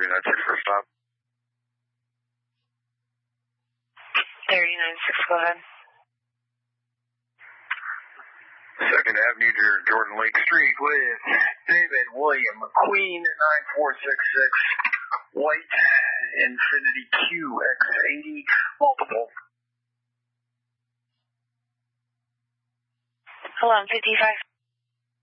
that's your first stop. 39-6, go ahead. 2nd Avenue, Jordan Lake Street with David William McQueen at 9466, white Infiniti QX80, multiple. Hello, 55.